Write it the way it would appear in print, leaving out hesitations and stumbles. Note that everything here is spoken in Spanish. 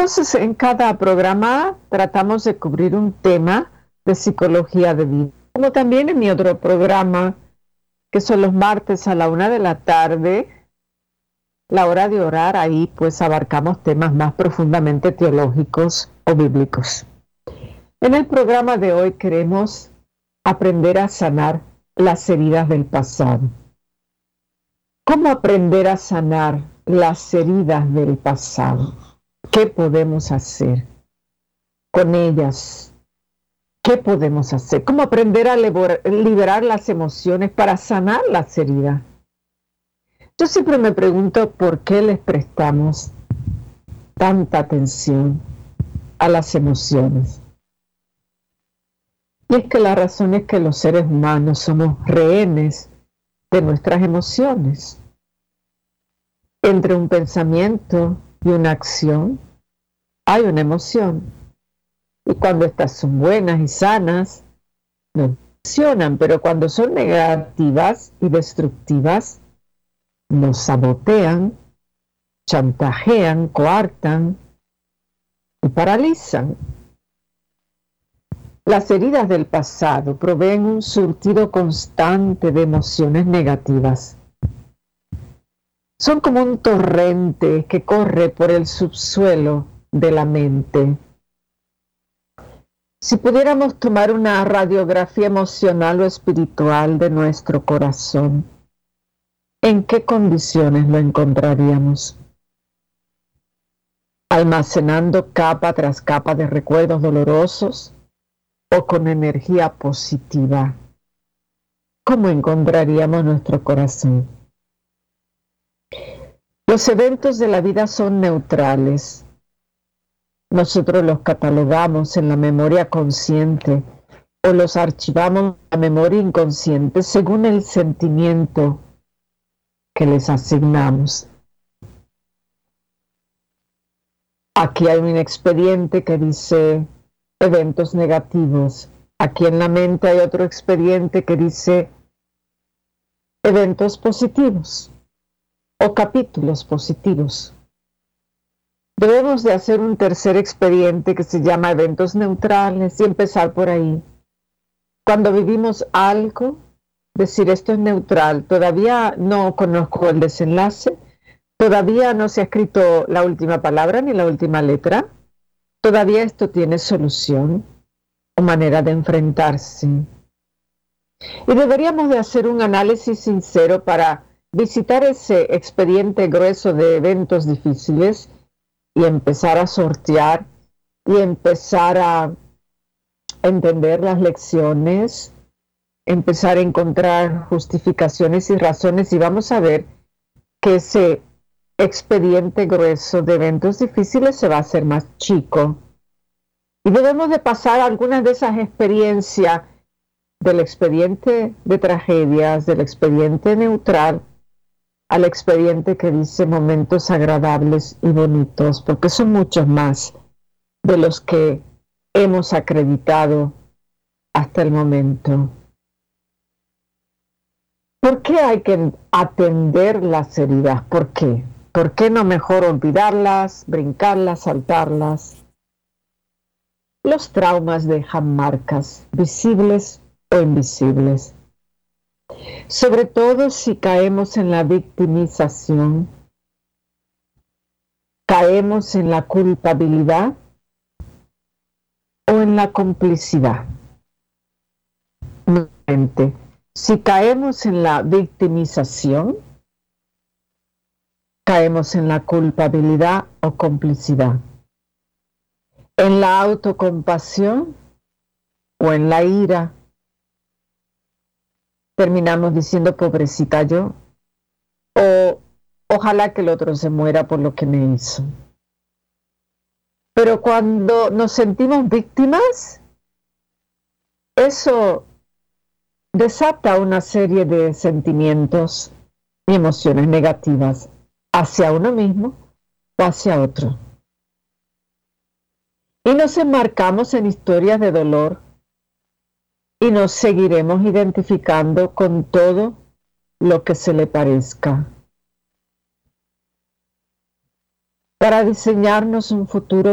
Entonces, en cada programa tratamos de cubrir un tema de psicología de vida, como también en mi otro programa, que son los martes a la 1 de la tarde, la hora de orar. Ahí pues abarcamos temas más profundamente teológicos o bíblicos. En el programa de hoy queremos aprender a sanar las heridas del pasado. ¿Cómo aprender a sanar las heridas del pasado? ¿Qué podemos hacer con ellas? ¿Qué podemos hacer? ¿Cómo aprender a liberar las emociones para sanar las heridas? Yo siempre me pregunto por qué les prestamos tanta atención a las emociones. Y es que la razón es que los seres humanos somos rehenes de nuestras emociones. Entre un pensamiento y una acción hay una emoción. Y cuando estas son buenas y sanas, nos funcionan, pero cuando son negativas y destructivas, nos sabotean, chantajean, coartan y paralizan. Las heridas del pasado proveen un surtido constante de emociones negativas. Son como un torrente que corre por el subsuelo de la mente. Si pudiéramos tomar una radiografía emocional o espiritual de nuestro corazón, ¿en qué condiciones lo encontraríamos? ¿Almacenando capa tras capa de recuerdos dolorosos o con energía positiva? ¿Cómo encontraríamos nuestro corazón? Los eventos de la vida son neutrales. Nosotros los catalogamos en la memoria consciente o los archivamos en la memoria inconsciente según el sentimiento que les asignamos. Aquí hay un expediente que dice eventos negativos. Aquí en la mente hay otro expediente que dice eventos positivos o capítulos positivos. Debemos de hacer un tercer expediente que se llama eventos neutrales y empezar por ahí. Cuando vivimos algo, decir esto es neutral, todavía no conozco el desenlace, todavía no se ha escrito la última palabra ni la última letra, todavía esto tiene solución o manera de enfrentarse. Y deberíamos de hacer un análisis sincero para visitar ese expediente grueso de eventos difíciles y empezar a sortear y empezar a entender las lecciones, empezar a encontrar justificaciones y razones, y vamos a ver que ese expediente grueso de eventos difíciles se va a hacer más chico. Y debemos de pasar algunas de esas experiencias del expediente de tragedias, del expediente neutral, al expediente que dice momentos agradables y bonitos, porque son muchos más de los que hemos acreditado hasta el momento. ¿Por qué hay que atender las heridas? ¿Por qué? ¿Por qué no mejor olvidarlas, brincarlas, saltarlas? Los traumas dejan marcas, visibles o invisibles. Sobre todo si caemos en la victimización, caemos en la culpabilidad o en la complicidad. Nuevamente, si caemos en la victimización, caemos en la culpabilidad o complicidad, en la autocompasión o en la ira. Terminamos diciendo pobrecita yo, o ojalá que el otro se muera por lo que me hizo. Pero cuando nos sentimos víctimas, eso desata una serie de sentimientos y emociones negativas hacia uno mismo o hacia otro. Y nos enmarcamos en historias de dolor y nos seguiremos identificando con todo lo que se le parezca. Para diseñarnos un futuro